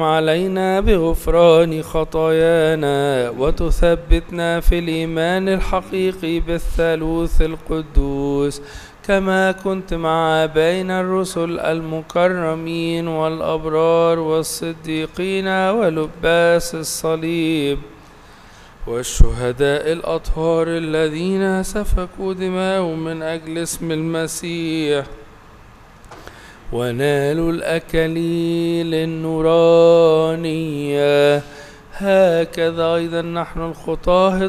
علينا بغفران خطايانا وتثبتنا في الإيمان الحقيقي بالثالوث القدوس، كما كنت مع بين الرسل المكرمين والأبرار والصديقين ولباس الصليب والشهداء الأطهار الذين سفكوا دماءهم من أجل اسم المسيح ونالوا الأكاليل النورانية. هكذا أيضا نحن الخطاة